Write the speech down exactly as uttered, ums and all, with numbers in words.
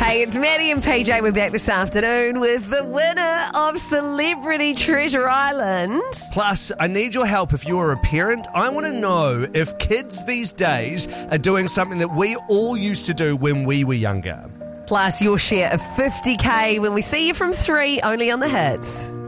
Hey, it's Maddie and P J. We're back this afternoon with the winner of Celebrity Treasure Island. Plus, I need your help if you're a parent. I want to know if kids these days are doing something that we all used to do when we were younger. Plus, your share of fifty K when we see you from three, only on the Hits.